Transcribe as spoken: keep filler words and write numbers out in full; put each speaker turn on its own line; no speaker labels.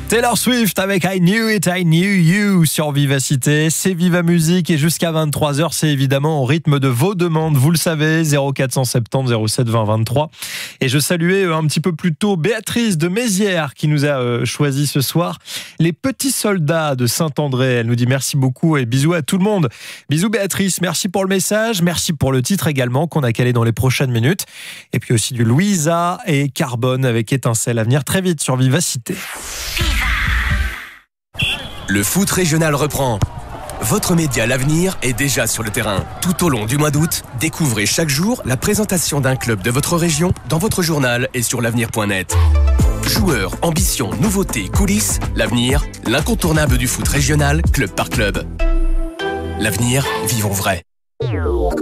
Taylor Swift avec I Knew It, I Knew You sur Vivacité. C'est Viva Musique et jusqu'à vingt-trois heures, c'est évidemment au rythme de vos demandes. Vous le savez, zéro quatre cent soixante-dix zéro sept vingt vingt-trois. Et je saluais un petit peu plus tôt Béatrice de Mézières qui nous a choisi ce soir Les Petits Soldats de Saint-André. Elle nous dit merci beaucoup et bisous à tout le monde. Bisous Béatrice, merci pour le message, merci pour le titre également qu'on a calé dans les prochaines minutes. Et puis aussi du Louisa et Carbone avec Étincelle à venir très vite sur Vivacité.
Le foot régional reprend. Votre média L'Avenir est déjà sur le terrain. Tout au long du mois d'août, découvrez chaque jour la présentation d'un club de votre région dans votre journal et sur l'avenir point net. Joueurs, ambitions, nouveautés, coulisses, L'Avenir, l'incontournable du foot régional, club par club. L'Avenir, vivons vrai.